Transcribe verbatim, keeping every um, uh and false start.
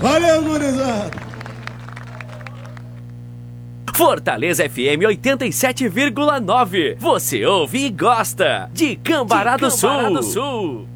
Valeu, gurizada! Fortaleza F M oitenta e sete vírgula nove. Você ouve e gosta de Cambará do Sul.